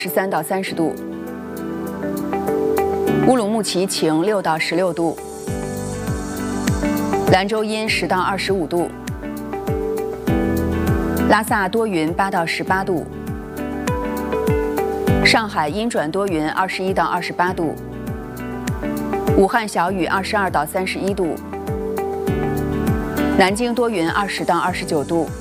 13到30度。乌鲁木齐晴6到16度。兰州阴10到25度。拉萨多云8到18度。上海阴转多云21到28度。武汉小雨22到31度。南京多云20到29度。